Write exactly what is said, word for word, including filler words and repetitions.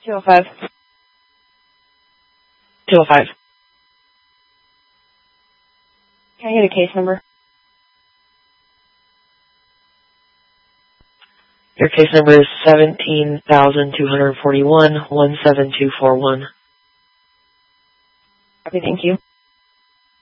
two oh five. two oh five. Can I get a case number? Your case number is seventeen thousand two hundred forty-one, one seven two four one. Okay, thank you.